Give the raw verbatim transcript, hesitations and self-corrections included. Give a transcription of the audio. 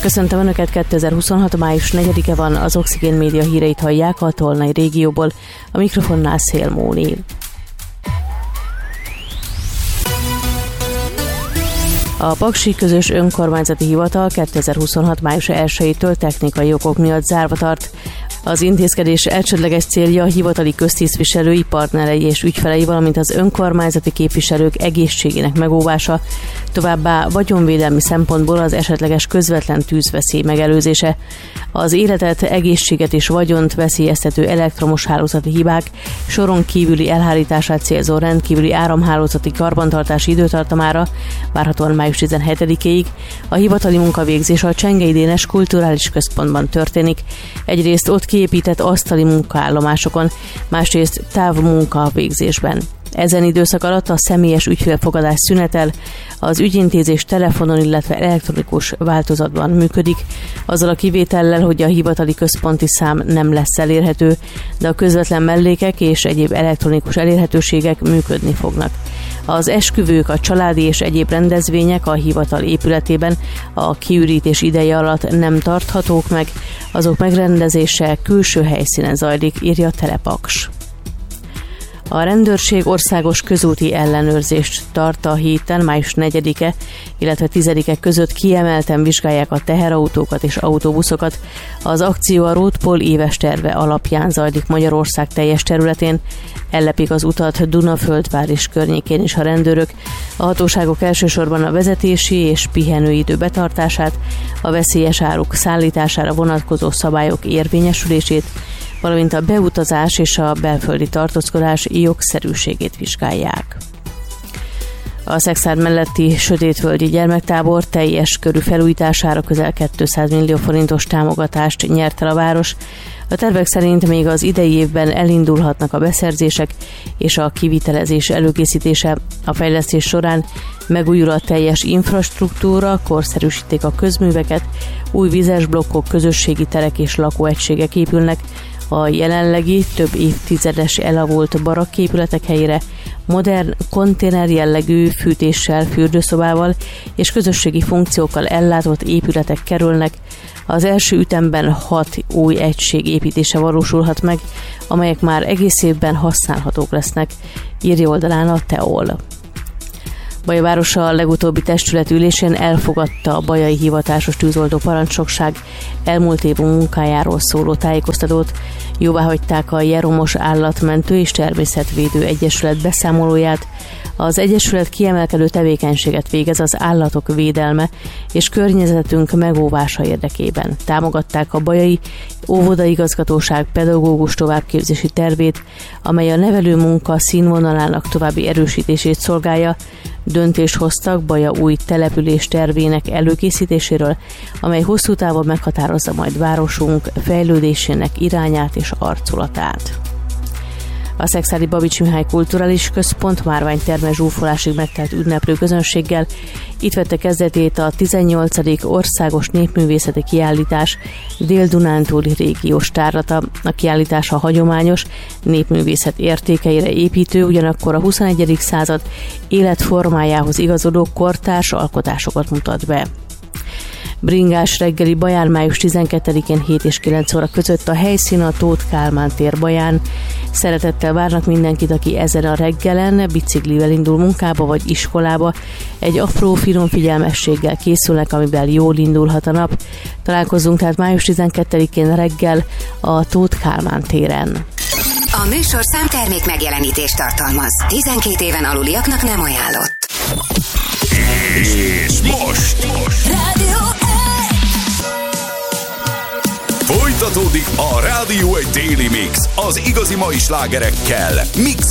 Köszöntöm Önöket, kétezer-huszonhat. május negyedike van, az Oxigén Média híreit hallják a Tolnai régióból, a mikrofonnál Szél Móni. A Paksi Közös Önkormányzati Hivatal kétezer-huszonhat. május elsejétől technikai okok miatt zárva tart. Az intézkedés elsődleges célja a hivatali köztisztviselői, partnerei és ügyfelei, valamint az önkormányzati képviselők egészségének megóvása, továbbá vagyonvédelmi szempontból az esetleges közvetlen tűzveszély megelőzése. Az életet, egészséget és vagyont veszélyeztető elektromos hálózati hibák soron kívüli elhárítását célzó rendkívüli áramhálózati karbantartási időtartamára, várhatóan május tizenhetedikéig a hivatali munkavégzés a Csengei Dénes Kulturális Központban történik. Egyrészt ott kiépített asztali munkaállomásokon, másrészt távmunka végzésben. Ezen időszak alatt a személyes ügyfélfogadás szünetel, az ügyintézés telefonon, illetve elektronikus változatban működik, azzal a kivétellel, hogy a hivatali központi szám nem lesz elérhető, de a közvetlen mellékek és egyéb elektronikus elérhetőségek működni fognak. Az esküvők, a családi és egyéb rendezvények a hivatal épületében a kiürítés ideje alatt nem tarthatók meg, azok megrendezése külső helyszínen zajlik, írja Telepaks. A rendőrség országos közúti ellenőrzést tart a héten, május negyedike, illetve tizedike között kiemelten vizsgálják a teherautókat és autóbuszokat. Az akció a Roadpol éves terve alapján zajlik Magyarország teljes területén. Ellepik az utat Dunaföldvár és környékén is a rendőrök. A hatóságok elsősorban a vezetési és pihenőidő betartását, a veszélyes áruk szállítására vonatkozó szabályok érvényesülését, valamint a beutazás és a belföldi tartózkodás jogszerűségét vizsgálják. A Szekszárd melletti Sötétvölgyi gyermektábor teljes körű felújítására közel kétszáz millió forintos támogatást nyert el a város. A tervek szerint még az idei évben elindulhatnak a beszerzések és a kivitelezés előkészítése. A fejlesztés során megújul a teljes infrastruktúra, korszerűsítik a közműveket, új vizes blokkok, közösségi terek és lakóegységek épülnek. A jelenlegi, több évtizedes elavult barakképületek helyére modern, konténer jellegű fűtéssel, fürdőszobával és közösségi funkciókkal ellátott épületek kerülnek. Az első ütemben hat új egység építése valósulhat meg, amelyek már egész évben használhatók lesznek, írja oldalán a Teol. Baja városa a legutóbbi testület ülésén elfogadta a bajai hivatásos tűzoltó parancsnokság elmúlt év munkájáról szóló tájékoztatót. Jóváhagyták a Jeromos Állatmentő és Természetvédő Egyesület beszámolóját. Az egyesület kiemelkedő tevékenységet végez az állatok védelme és környezetünk megóvása érdekében. Támogatták a bajai óvodaigazgatóság pedagógus továbbképzési tervét, amely a nevelő munka színvonalának további erősítését szolgálja. Döntést hoztak Baja új település tervének előkészítéséről, amely hosszú távon meghatározza majd városunk fejlődésének irányát és arculatát. A Szekszárdi Babits Mihály Kulturális Központ márványterme zsúfolásig megtelt ünneplő közönséggel. Itt vette kezdetét a tizennyolcadik országos népművészeti kiállítás Dél-Dunántúli régiós tárlata. A kiállítás a hagyományos népművészet értékeire építő, ugyanakkor a huszonegyedik század életformájához igazodó kortárs alkotásokat mutat be. Bringás reggeli Baján május tizenkettedikén hét és kilenc óra között a helyszín a Tóth Kálmán tér Baján. Szeretettel várnak mindenkit, aki ezen a reggelen biciklivel indul munkába vagy iskolába. Egy apró finom figyelmességgel készülnek, amivel jól indulhat a nap. Találkozunk tehát május tizenkettedikén reggel a Tóth Kálmán téren. A műsorszám termék megjelenítést tartalmaz. tizenkét éven aluliaknak nem ajánlott. És most, most. Rádió Folytatódik a Rádió egy Daily Mix az igazi mai slágerekkel, Mix